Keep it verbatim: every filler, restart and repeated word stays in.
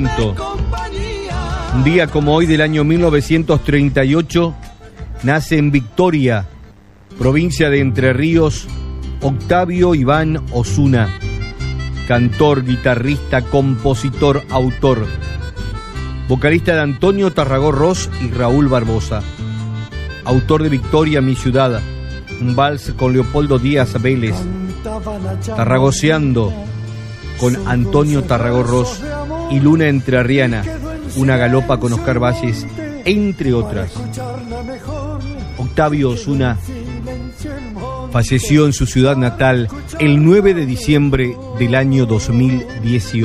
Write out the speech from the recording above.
Un día como hoy del año mil novecientos treinta y ocho nace en Victoria, provincia de Entre Ríos, Octavio Iván Osuna, cantor, guitarrista, compositor, autor, vocalista de Antonio Tarragó Ros y Raúl Barbosa, autor de Victoria, mi ciudad, un vals con Leopoldo Díaz Vélez, Tarragoseando con Antonio Tarragó Ros y Luna Entrerriana, una galopa con Oscar Valles, entre otras. Octavio Osuna falleció en su ciudad natal el nueve de diciembre del año dos mil dieciocho.